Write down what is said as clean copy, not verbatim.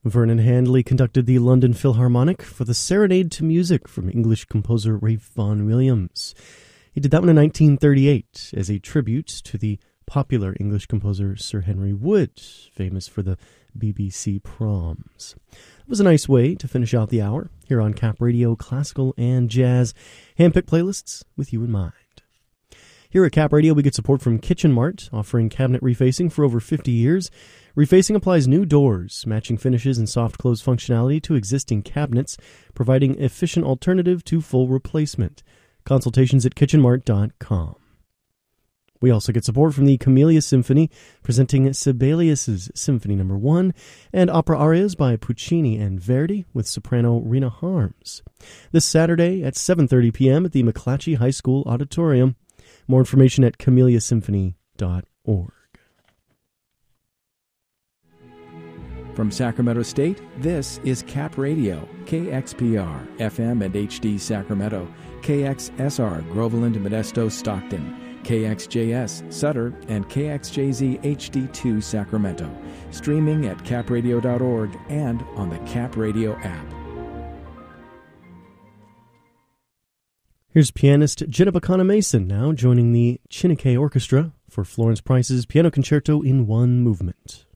Vernon Handley conducted the London Philharmonic for the Serenade to Music from English composer Ralph Vaughan Williams. He did that one in 1938 as a tribute to the popular English composer Sir Henry Wood, famous for the BBC Proms. It was a nice way to finish out the hour here on Cap Radio, classical and jazz, handpicked playlists with you in mind. Here at Cap Radio, we get support from Kitchen Mart, offering cabinet refacing for over 50 years. Refacing applies new doors, matching finishes and soft close functionality to existing cabinets, providing efficient alternative to full replacement. Consultations at kitchenmart.com. We also get support from the Camellia Symphony, presenting Sibelius' Symphony No. 1 and opera arias by Puccini and Verdi with soprano Rena Harms. This Saturday at 7:30 p.m. at the McClatchy High School Auditorium. More information at camelliasymphony.org. From Sacramento State, this is Cap Radio, KXPR, FM and HD Sacramento, KXSR, Groveland, Modesto, Stockton, KXJS, Sutter, and KXJZ HD2 Sacramento. Streaming at capradio.org and on the Cap Radio app. Here's pianist Jenna Bacana Mason now joining the Chineke Orchestra for Florence Price's Piano Concerto in One Movement.